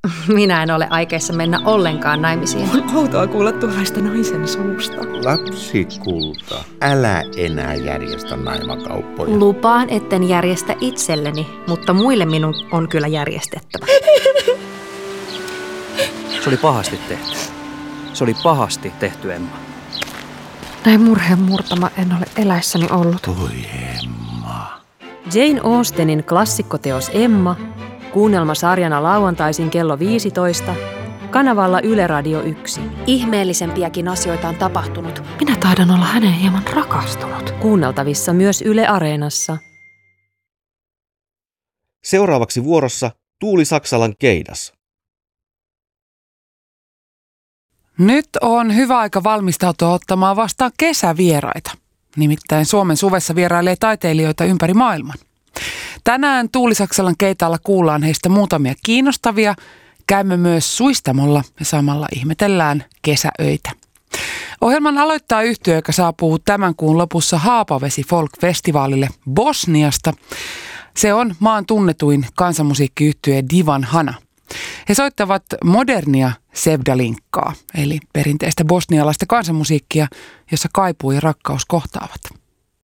Minä en ole aikeissa mennä ollenkaan naimisiin. On outoa kuulla tuollaista naisen suusta. Lapsikulta, älä enää järjestä naimakauppoja. Lupaan, etten järjestä itselleni, mutta muille minun on kyllä järjestettävä. Se oli pahasti tehty. Se oli pahasti tehty, Emma. Näin murheen murtama en ole eläissäni ollut. Oi Emma. Jane Austenin klassikkoteos Emma, kuunnelma sarjana lauantaisin kello 15, kanavalla Yle Radio 1. Ihmeellisempiäkin asioita on tapahtunut. Minä taidan olla hänen hieman rakastunut. Kuunneltavissa myös Yle Areenassa. Seuraavaksi vuorossa Tuuli Saksalan Keidas. Nyt on hyvä aika valmistautua ottamaan vastaan kesävieraita. Nimittäin Suomen suvessa vierailee taiteilijoita ympäri maailman. Tänään Tuuli Saksalan Keitaalla kuullaan heistä muutamia kiinnostavia. Käymme myös Suistamolla ja samalla ihmetellään kesäöitä. Ohjelman aloittaa yhtye, joka saapuu tämän kuun lopussa Haapavesi Folk-festivaalille Bosniasta. Se on maan tunnetuin kansanmusiikkiyhtye Divan Hana. He soittavat modernia sevdalinkkaa, eli perinteistä bosnialaista kansanmusiikkia, jossa kaipuu ja rakkaus kohtaavat.